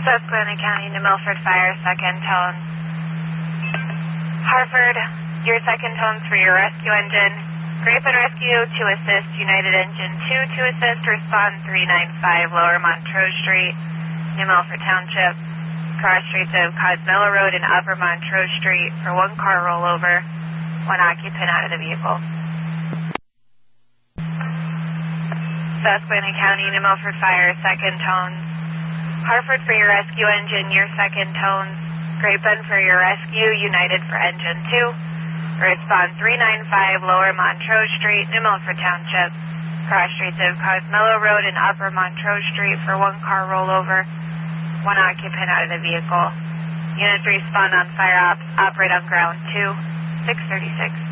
Susquehanna County, New Milford Fire, second tone. Hartford, your second tone's for your rescue engine. Grape and Rescue to assist, United Engine 2 to assist, respond 395 Lower Montrose Street, New Milford Township. Cross streets of Cosmelo Road and Upper Montrose Street for one car rollover, one occupant out of the vehicle. Susquehanna County, New Milford Fire, second tone. Hartford for your rescue engine, your second tone. Great Bend for your rescue, United for engine 2. Respond 395 Lower Montrose Street, New Milford Township. Cross streets of Cosmelo Road and Upper Montrose Street for one car rollover, one occupant out of the vehicle. Units respond on fire ops, operate on ground 2, 636.